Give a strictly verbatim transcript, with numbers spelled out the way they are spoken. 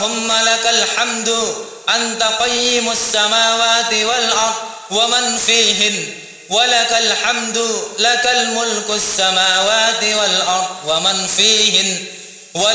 اللهم لك الحمد أنت قيم السماوات والأرض ومن فيهن ولك الحمد لك الملك السماوات والأرض ومن فيهن